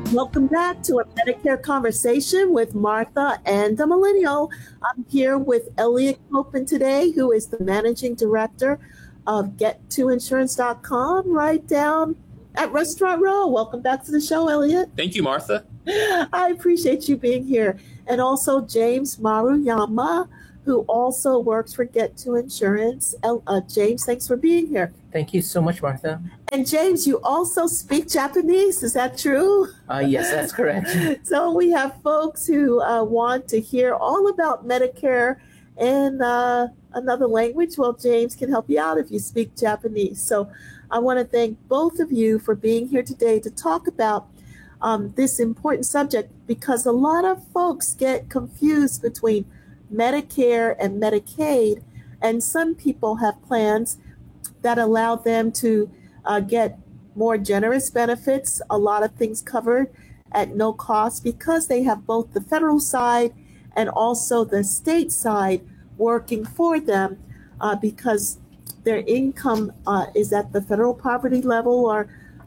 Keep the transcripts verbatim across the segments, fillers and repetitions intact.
Welcome back to a Medicare conversation with Martha and the Millennial. I'm here with Elliot Copeland today, who is the managing director of get to insurance dot com, right down at Restaurant Row. Welcome back to the show, Elliot. Thank you, Martha. I appreciate you being here. And also James Maruyama, who also works for Get to Insurance. Uh, James, thanks for being here. Thank you so much, Martha. And James, you also speak Japanese, is that true? Uh, yes, that's correct. So we have folks who uh, want to hear all about Medicare in uh, another language. Well, James can help you out if you speak Japanese. So I want to thank both of you for being here today to talk about um, this important subject, because a lot of folks get confused between Medicare and Medicaid, and some people have plans that allow them to uh, get more generous benefits, a lot of things covered at no cost, because they have both the federal side and also the state side working for them, uh, because their income uh, is at the federal poverty level or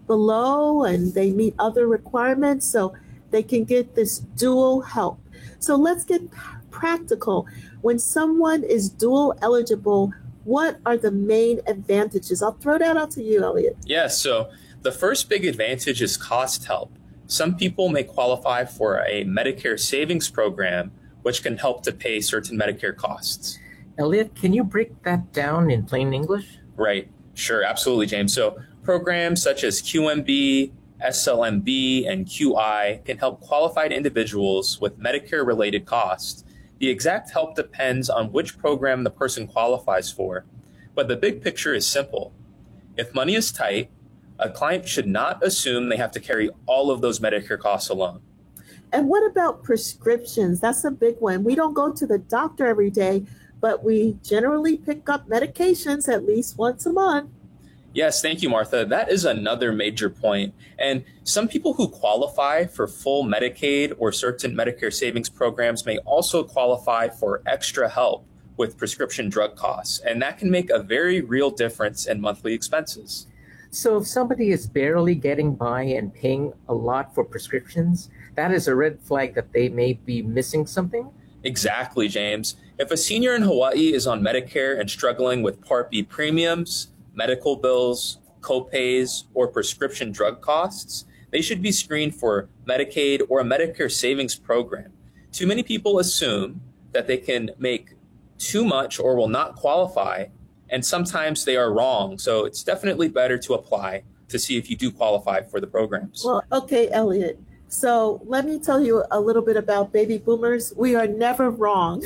below, and they meet other requirements, so they can get this dual help. So let's get practical. When someone is dual eligible, what are the main advantages? I'll throw that out to you, Elliot. Yeah, so the first big advantage is cost help. Some people may qualify for a Medicare savings program, which can help to pay certain Medicare costs. Elliot, can you break that down in plain English? Right, sure, absolutely, James. So programs such as Q M B, S L M B, and Q I can help qualified individuals with Medicare-related costs. The exact help depends on which program the person qualifies for, but the big picture is simple. If money is tight, a client should not assume they have to carry all of those Medicare costs alone. And what about prescriptions? That's a big one. We don't go to the doctor every day, but we generally pick up medications at least once a month. Yes, thank you, Martha. That is another major point. And some people who qualify for full Medicaid or certain Medicare savings programs may also qualify for extra help with prescription drug costs. And that can make a very real difference in monthly expenses. So if somebody is barely getting by and paying a lot for prescriptions, that is a red flag that they may be missing something? Exactly, James. If a senior in Hawaii is on Medicare and struggling with Part B premiums, medical bills, co-pays, or prescription drug costs, they should be screened for Medicaid or a Medicare savings program. Too many people assume that they can make too much or will not qualify, and sometimes they are wrong. So it's definitely better to apply to see if you do qualify for the programs. Well, okay, Elliot. So let me tell you a little bit about baby boomers. We are never wrong.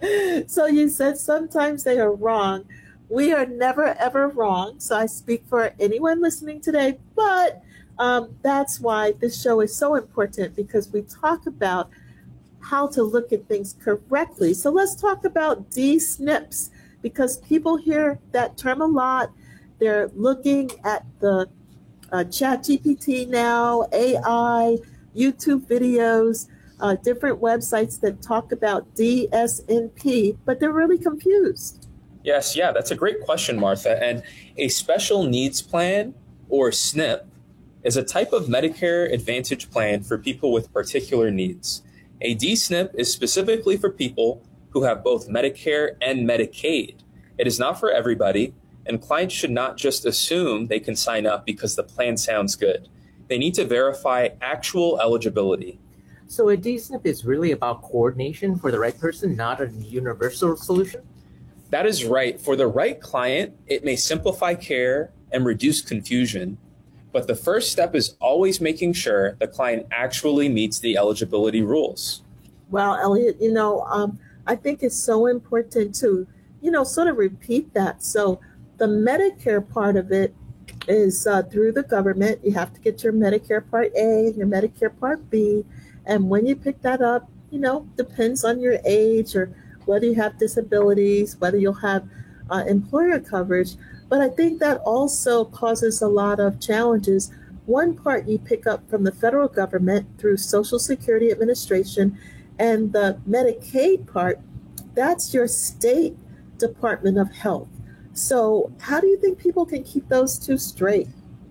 So you said sometimes they are wrong. We are never, ever wrong. So I speak for anyone listening today, but um, that's why this show is so important, because we talk about how to look at things correctly. So let's talk about D S N Ps, because people hear that term a lot. They're looking at the uh, Chat G P T now, A I, YouTube videos, uh, different websites that talk about D S N P, but they're really confused. Yes, yeah, that's a great question, Martha. And a special needs plan, or S N P, is a type of Medicare Advantage plan for people with particular needs. A D S N P is specifically for people who have both Medicare and Medicaid. It is not for everybody, and clients should not just assume they can sign up because the plan sounds good. They need to verify actual eligibility. So a D S N P is really about coordination for the right person, not a universal solution? That is right. For the right client, it may simplify care and reduce confusion, but the first step is always making sure the client actually meets the eligibility rules. Well, Elliot, you know, um, I think it's so important to, you know, sort of repeat that. So the Medicare part of it is uh, through the government. You have to get your Medicare Part A and your Medicare Part B. And when you pick that up, you know, depends on your age or whether you have disabilities, whether you'll have uh, employer coverage. But I think that also causes a lot of challenges. One part you pick up from the federal government through Social Security Administration, and the Medicaid part, that's your state Department of Health. So how do you think people can keep those two straight?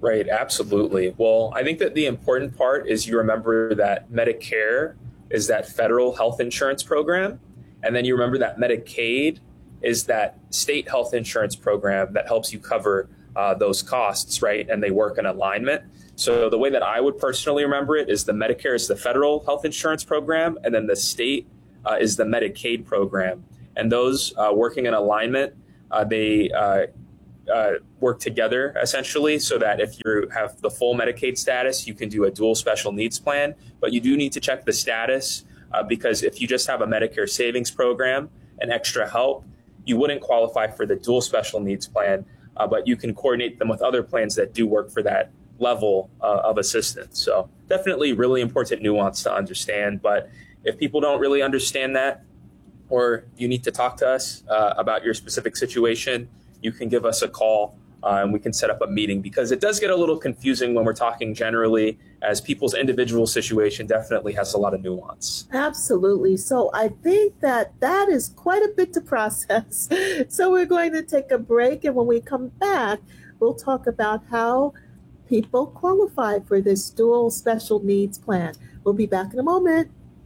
Right, absolutely. Well, I think that the important part is you remember that Medicare is that federal health insurance program, and then you remember that Medicaid is that state health insurance program that helps you cover uh, those costs, right? And they work in alignment. So the way that I would personally remember it is the Medicare is the federal health insurance program, and then the state uh, is the Medicaid program. And those uh, working in alignment, uh, they uh, uh, work together essentially so that if you have the full Medicaid status, you can do a dual special needs plan. But you do need to check the status uh, because if you just have a Medicare savings program and extra help, you wouldn't qualify for the dual special needs plan, uh, but you can coordinate them with other plans that do work for that level uh, of assistance. So definitely really important nuance to understand. But if people don't really understand that, or you need to talk to us uh, about your specific situation, you can give us a call uh, and we can set up a meeting, because it does get a little confusing when we're talking generally, as people's individual situation definitely has a lot of nuance. Absolutely. So I think that that is quite a bit to process. So we're going to take a break, and when we come back, we'll talk about how people qualify for this dual special needs plan. We'll be back in a moment.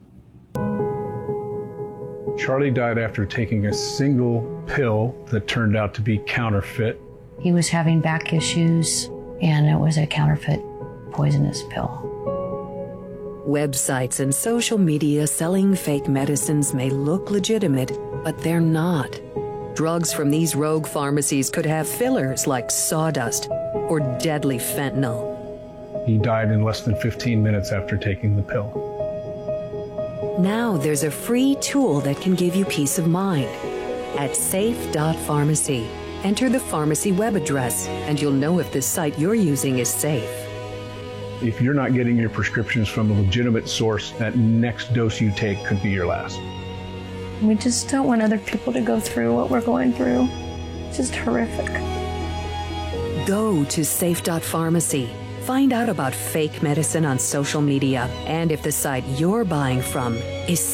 Charlie died after taking a single pill that turned out to be counterfeit. He was having back issues, and it was a counterfeit poisonous pill. Websites and social media selling fake medicines may look legitimate, but they're not. Drugs from these rogue pharmacies could have fillers like sawdust or deadly fentanyl. He died in less than fifteen minutes after taking the pill. Now there's a free tool that can give you peace of mind. At safe dot pharmacy, enter the pharmacy web address, and you'll know if the site you're using is safe. If you're not getting your prescriptions from a legitimate source, that next dose you take could be your last. We just don't want other people to go through what we're going through. It's just horrific. Go to safe dot pharmacy. Find out about fake medicine on social media and if the site you're buying from is